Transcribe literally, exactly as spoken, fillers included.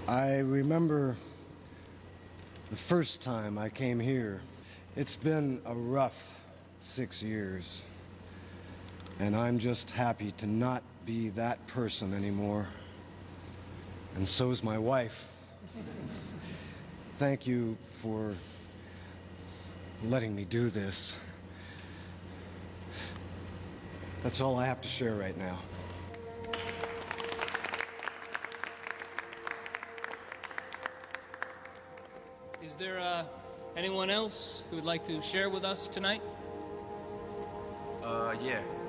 I remember the first time I came here. It's been a rough six years. And I'm just happy to not be that person anymore. And so's my wife. Thank you for letting me do this. That's all I have to share right now. Is there uh, anyone else who would like to share with us tonight? Uh, yeah.